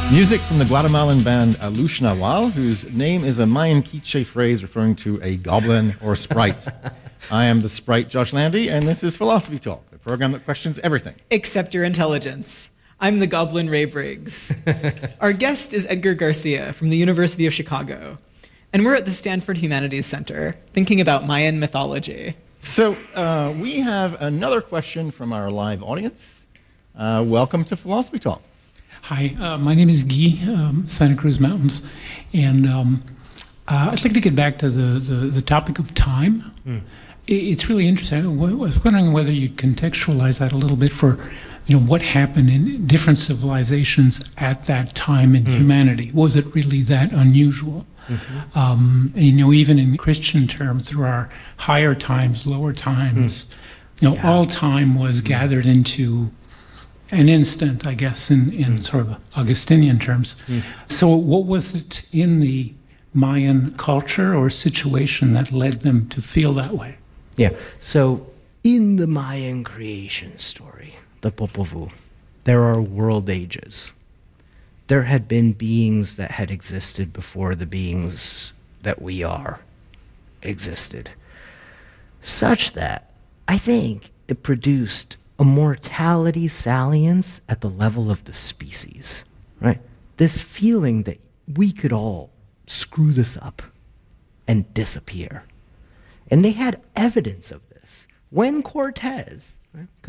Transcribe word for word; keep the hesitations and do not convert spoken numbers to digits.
Music from the Guatemalan band Alush Nawal, whose name is a Mayan Quiche phrase referring to a goblin or sprite. I am the sprite Josh Landy, and this is Philosophy Talk, the program that questions everything. Except your intelligence. I'm the goblin Ray Briggs. Our guest is Edgar Garcia from the University of Chicago, and we're at the Stanford Humanities Center thinking about Mayan mythology. So uh, we have another question from our live audience. Uh, welcome to Philosophy Talk. Hi, uh, my name is Guy, um, Santa Cruz Mountains, and um, uh, I'd like to get back to the, the, the topic of time. Mm. It's really interesting. I was wondering whether you'd contextualize that a little bit for, you know, what happened in different civilizations at that time in mm. humanity. Was it really that unusual? Mm-hmm. Um, and, you know, even in Christian terms, there are higher times, lower times. Mm. You know, yeah. all time was mm. gathered into an instant, I guess, in, in mm. sort of Augustinian terms. Mm. So what was it in the Mayan culture or situation that led them to feel that way? Yeah, so in the Mayan creation story, the Popol Vuh, there are world ages. There had been beings that had existed before the beings that we are existed, such that I think it produced a mortality salience at the level of the species, right? This feeling that we could all screw this up and disappear. And they had evidence of this when Cortez, right,